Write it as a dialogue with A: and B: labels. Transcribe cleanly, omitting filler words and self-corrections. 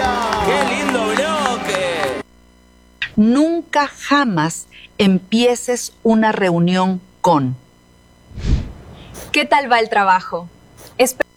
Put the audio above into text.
A: ¡Qué lindo bloque!
B: Nunca jamás empieces una reunión con:
C: ¿Qué tal va el trabajo?